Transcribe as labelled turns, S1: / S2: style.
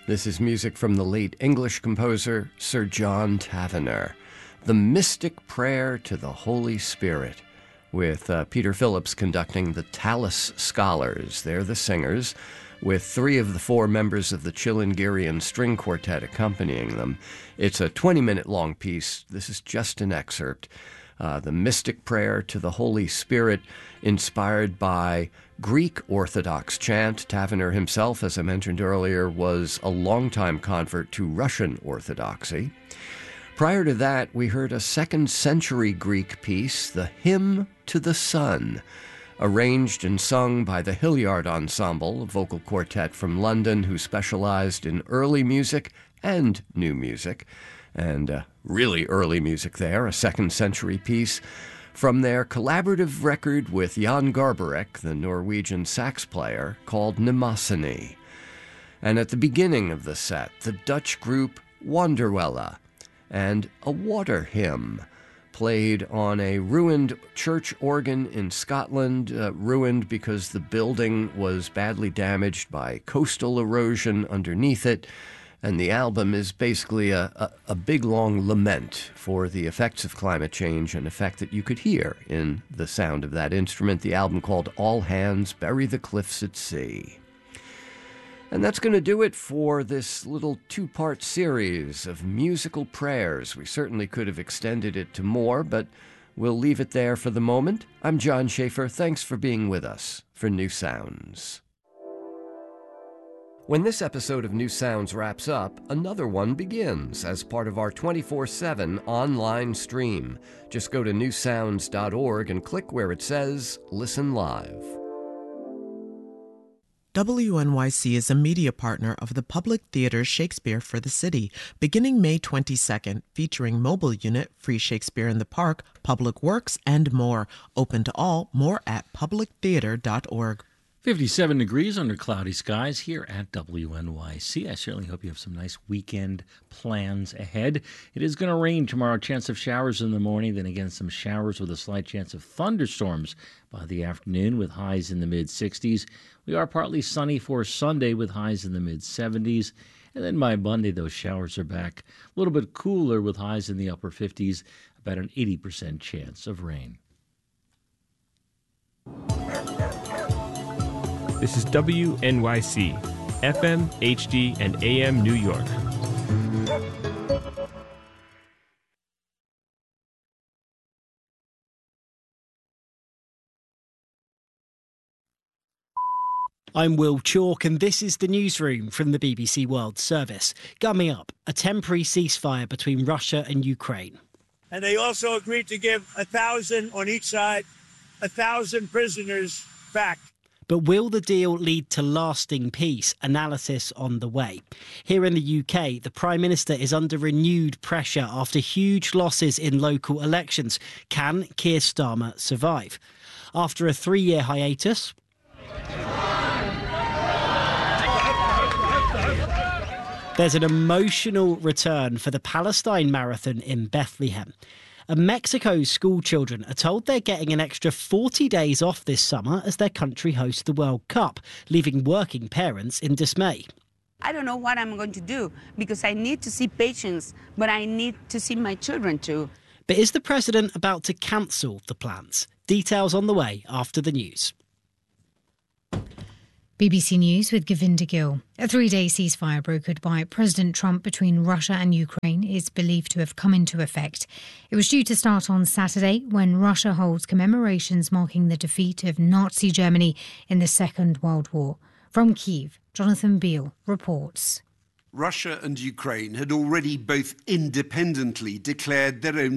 S1: This is music from the late English composer Sir John Tavener. The Mystic Prayer to the Holy Spirit, with Peter Phillips conducting the Tallis Scholars. They're the singers, with 3 of the 4 members of the Chilingirian String Quartet accompanying them. It's a 20-minute long piece. This is just an excerpt. The Mystic Prayer to the Holy Spirit, inspired by Greek Orthodox chant. Tavener himself, as I mentioned earlier, was a longtime convert to Russian Orthodoxy. Prior to that, we heard a 2nd century Greek piece, the Hymn to the Sun, arranged and sung by the Hilliard Ensemble, a vocal quartet from London who specialized in early music and new music, and really early music there, a 2nd century piece from their collaborative record with Jan Garbarek, the Norwegian sax player, called Mnemosyne. And at the beginning of the set, the Dutch group Wonderwella and a water hymn played on a ruined church organ in Scotland, ruined because the building was badly damaged by coastal erosion underneath it. And the album is basically a big, long lament for the effects of climate change, an effect that you could hear in the sound of that instrument. The album called All Hands Bury the Cliffs at Sea. And that's going to do it for this little 2-part series of musical prayers. We certainly could have extended it to more, but we'll leave it there for the moment. I'm John Schaefer. Thanks for being with us for New Sounds. When this episode of New Sounds wraps up, another one begins as part of our 24/7 online stream. Just go to newsounds.org and click where it says Listen Live.
S2: WNYC is a media partner of the Public Theater's Shakespeare for the City, beginning May 22nd, featuring mobile unit, free Shakespeare in the Park, public works, and more. Open to all, more at publictheater.org.
S3: 57 degrees under cloudy skies here at WNYC. I certainly hope you have some nice weekend plans ahead. It is going to rain tomorrow, chance of showers in the morning, then again some showers with a slight chance of thunderstorms by the afternoon with highs in the mid-60s. We are partly sunny for Sunday with highs in the mid-70s. And then by Monday, those showers are back. A little bit cooler with highs in the upper 50s, about an 80% chance of rain.
S4: This is WNYC, FM, HD, and AM New York.
S5: I'm Will Chalk, and this is the newsroom from the BBC World Service. Coming up, a temporary ceasefire between Russia and Ukraine.
S6: And they also agreed to give 1,000 on each side, 1,000 prisoners back.
S5: But will the deal lead to lasting peace? Analysis on the way. Here in the UK, the Prime Minister is under renewed pressure after huge losses in local elections. Can Keir Starmer survive? After a 3-year hiatus, there's an emotional return for the Palestine Marathon in Bethlehem. And Mexico's school children are told they're getting an extra 40 days off this summer as their country hosts the World Cup, leaving working parents in dismay.
S7: I don't know what I'm going to do because I need to see patients, but I need to see my children too.
S5: But is the president about to cancel the plans? Details on the way after the news.
S8: BBC News with Govinda Gill. A 3-day ceasefire brokered by President Trump between Russia and Ukraine is believed to have come into effect. It was due to start on Saturday when Russia holds commemorations marking the defeat of Nazi Germany in the Second World War. From Kyiv, Jonathan Beale reports.
S9: Russia and Ukraine had already both independently declared their own